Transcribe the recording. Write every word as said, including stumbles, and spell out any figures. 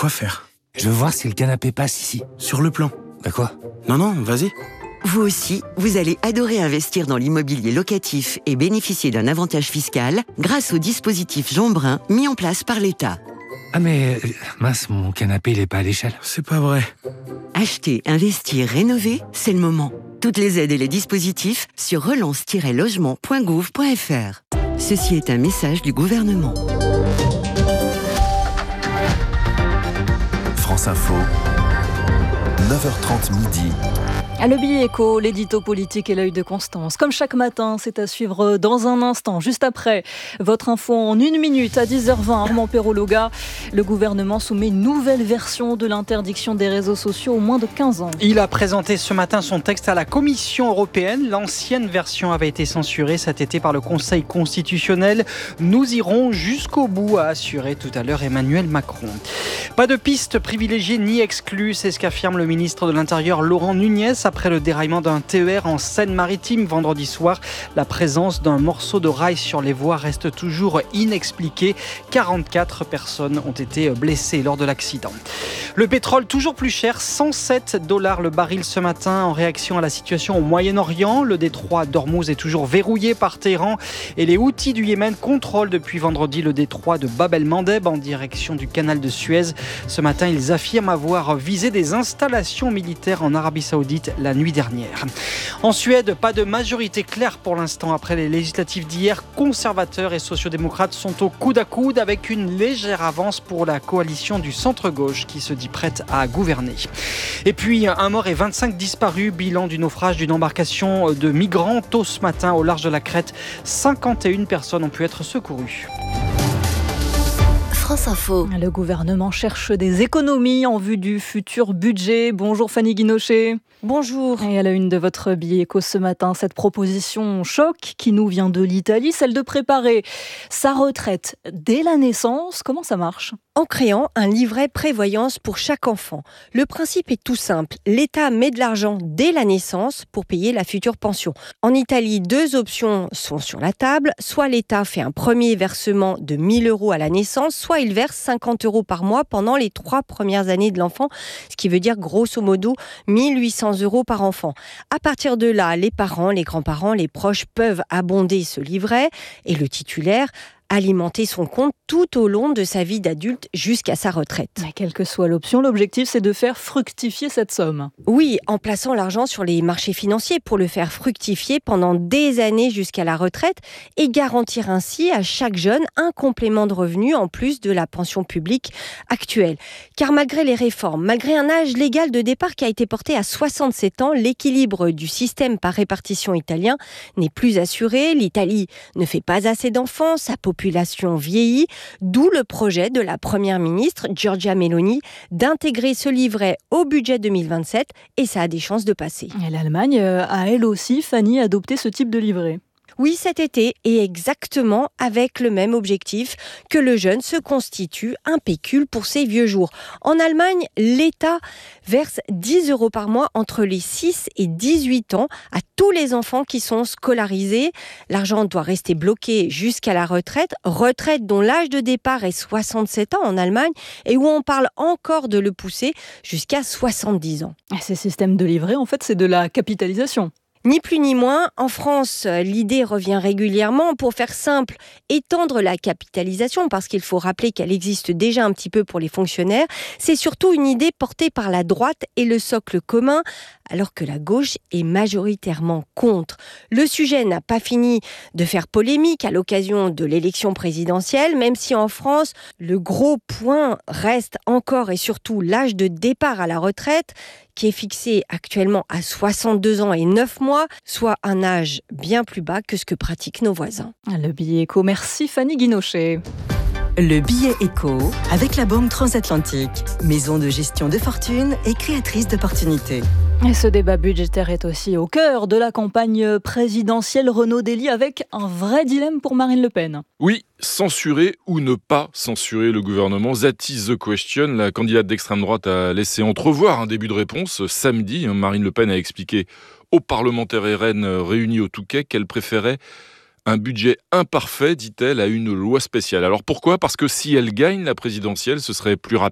Quoi faire ? Je veux voir si le canapé passe ici. Sur le plan. Bah quoi ? Non, non, vas-y. Vous aussi, vous allez adorer investir dans l'immobilier locatif et bénéficier d'un avantage fiscal grâce au dispositif Jean Brun mis en place par l'État. Ah mais, euh, mince, mon canapé il est pas à l'échelle. C'est pas vrai. Acheter, investir, rénover, c'est le moment. Toutes les aides et les dispositifs sur relance tiret logement point gouv point f r. Ceci est un message du gouvernement. France Info, neuf heures trente midi. À Le Billet Écho, l'édito politique et l'œil de Constance. Comme chaque matin, c'est à suivre dans un instant. Juste après, votre info en une minute à dix heures vingt. Armand Perrologa, le gouvernement soumet une nouvelle version de l'interdiction des réseaux sociaux aux moins de quinze ans. Il a présenté ce matin son texte à la Commission européenne. L'ancienne version avait été censurée cet été par le Conseil constitutionnel. Nous irons jusqu'au bout, a assuré tout à l'heure Emmanuel Macron. Pas de piste privilégiée ni exclue, c'est ce qu'affirme le ministre de l'Intérieur Laurent Nunez après le déraillement d'un T E R en Seine-Maritime vendredi soir. La présence d'un morceau de rail sur les voies reste toujours inexpliquée. quarante-quatre personnes ont été blessées lors de l'accident. Le pétrole toujours plus cher, cent sept dollars le baril ce matin en réaction à la situation au Moyen-Orient. Le détroit d'Ormuz est toujours verrouillé par Téhéran et les Houthis du Yémen contrôlent depuis vendredi le détroit de Bab el-Mandeb en direction du canal de Suez. Ce matin, ils affirment avoir visé des installations militaires en Arabie Saoudite la nuit dernière. En Suède, pas de majorité claire pour l'instant après les législatives d'hier. Conservateurs et sociodémocrates sont au coude à coude avec une légère avance pour la coalition du centre-gauche qui se dit prête à gouverner. Et puis, un mort et vingt-cinq disparus, bilan du naufrage d'une embarcation de migrants tôt ce matin au large de la Crète. cinquante et une personnes ont pu être secourues. France Info. Le gouvernement cherche des économies en vue du futur budget. Bonjour Fanny Guinochet. Bonjour. Et à la une de votre billet éco ce matin, cette proposition choc qui nous vient de l'Italie, celle de préparer sa retraite dès la naissance. Comment ça marche ? En créant un livret prévoyance pour chaque enfant. Le principe est tout simple. L'État met de l'argent dès la naissance pour payer la future pension. En Italie, deux options sont sur la table. Soit l'État fait un premier versement de mille euros à la naissance, soit il verse cinquante euros par mois pendant les trois premières années de l'enfant, ce qui veut dire grosso modo mille huit cents euros par enfant. À partir de là, les parents, les grands-parents, les proches peuvent abonder ce livret et le titulaire alimenter son compte tout au long de sa vie d'adulte jusqu'à sa retraite. Mais quelle que soit l'option, l'objectif c'est de faire fructifier cette somme. Oui, en plaçant l'argent sur les marchés financiers pour le faire fructifier pendant des années jusqu'à la retraite et garantir ainsi à chaque jeune un complément de revenu en plus de la pension publique actuelle. Car malgré les réformes, malgré un âge légal de départ qui a été porté à soixante-sept ans, l'équilibre du système par répartition italien n'est plus assuré. L'Italie ne fait pas assez d'enfants, sa population population vieillit, d'où le projet de la première ministre Giorgia Meloni d'intégrer ce livret au budget deux mille vingt-sept et ça a des chances de passer. Et l'Allemagne a elle aussi, Fanny, adopté ce type de livret. Oui, cet été, et exactement avec le même objectif que le jeune se constitue un pécule pour ses vieux jours. En Allemagne, l'État verse dix euros par mois entre les six et dix-huit ans à tous les enfants qui sont scolarisés. L'argent doit rester bloqué jusqu'à la retraite, retraite dont l'âge de départ est soixante-sept ans en Allemagne et où on parle encore de le pousser jusqu'à soixante-dix ans. Ces systèmes de livret, en fait, c'est de la capitalisation. Ni plus ni moins, en France, l'idée revient régulièrement. Pour faire simple, étendre la capitalisation, parce qu'il faut rappeler qu'elle existe déjà un petit peu pour les fonctionnaires, c'est surtout une idée portée par la droite et le socle commun, alors que la gauche est majoritairement contre. Le sujet n'a pas fini de faire polémique à l'occasion de l'élection présidentielle, même si en France, le gros point reste encore et surtout l'âge de départ à la retraite, qui est fixé actuellement à soixante-deux ans et neuf mois, soit un âge bien plus bas que ce que pratiquent nos voisins. Le billet éco, merci Fanny Guinochet. Le billet éco avec la Banque Transatlantique, maison de gestion de fortune et créatrice d'opportunités. Et ce débat budgétaire est aussi au cœur de la campagne présidentielle. Renaud Dely avec un vrai dilemme pour Marine Le Pen. Oui, censurer ou ne pas censurer le gouvernement. That is the question. La candidate d'extrême droite a laissé entrevoir un début de réponse. Samedi, Marine Le Pen a expliqué aux parlementaires R N réunis au Touquet qu'elle préférait un budget imparfait, dit-elle, à une loi spéciale. Alors pourquoi ? Parce que si elle gagne la présidentielle, ce serait plus rapide